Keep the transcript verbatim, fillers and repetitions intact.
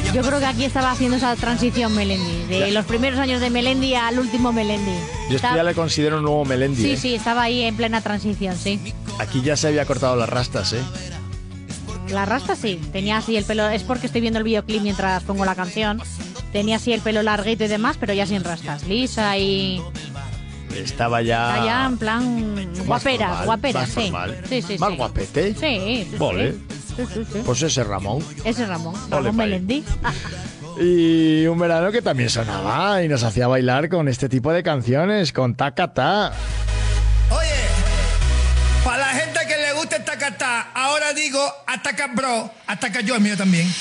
Yo creo que aquí estaba haciendo esa transición Melendi, de Ya. los primeros años de Melendi al último Melendi. Yo esto ya le considero un nuevo Melendi. Sí, ¿eh? sí, estaba ahí en plena transición, sí. Aquí ya se había cortado las rastas, ¿eh? La rasta sí, tenía así el pelo, es porque estoy viendo el videoclip mientras pongo la canción. Tenía así el pelo larguito y demás, pero ya sin rastas, lisa y... Estaba ya... Está ya en plan más guapera, formal, guapera, más sí. formal. Sí, sí, Más sí. guapete. Sí, sí, sí. Vale. Sí, sí, sí. Pues ese Ramón. Ese es Ramón, Ole, Ramón pay. Melendi. Y un verano que también sonaba y nos hacía bailar con este tipo de canciones, con Tacatá. Oye, para la gente que le gusta el tacatá, ahora digo ataca bro, ataca yo el mío también.